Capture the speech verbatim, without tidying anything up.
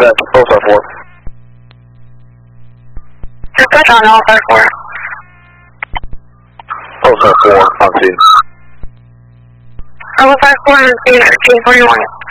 Dispatch, oh five four. Dispatch on oh five four. oh five four, on scene. oh five four on scene at eighteen forty-one.